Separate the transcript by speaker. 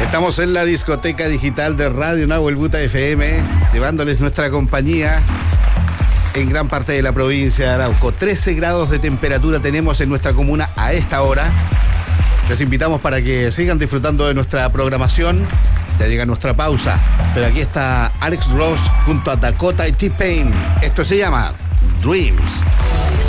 Speaker 1: Estamos en la discoteca digital de Radio Nahuel Buta FM, llevándoles nuestra compañía en gran parte de la provincia de Arauco. 13 grados de temperatura tenemos en nuestra comuna a esta hora. Les invitamos para que sigan disfrutando de nuestra programación. Ya llega nuestra pausa, pero aquí está Alex Ross junto a Dakota y T-Pain. Esto se llama Dreams.